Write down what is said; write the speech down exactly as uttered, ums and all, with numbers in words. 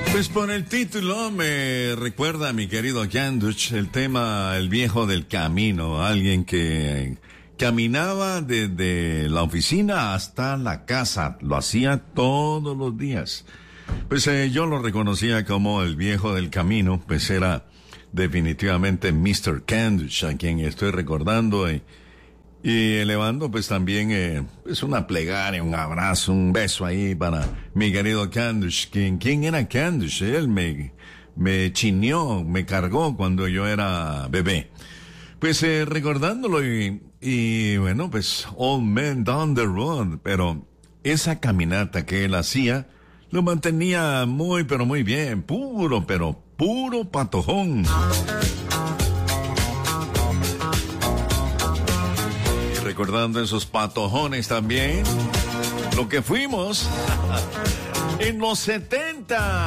Pues por el título me recuerda a mi querido Yanduch el tema El viejo del camino, alguien que caminaba desde la oficina hasta la casa, lo hacía todos los días. Pues eh, yo lo reconocía como el viejo del camino, pues era definitivamente mister Canduch, a quien estoy recordando y, y elevando pues también eh, pues una plegaria, un abrazo, un beso ahí para mi querido Canduch. ¿Quién, quién era Canduch? Él me, me chineó, me cargó cuando yo era bebé. Pues eh, recordándolo y, y bueno, pues Old Man Down the Road, pero esa caminata que él hacía lo mantenía muy, pero muy bien, puro, pero puro patojón. Y recordando esos patojones también, lo que fuimos en los setenta.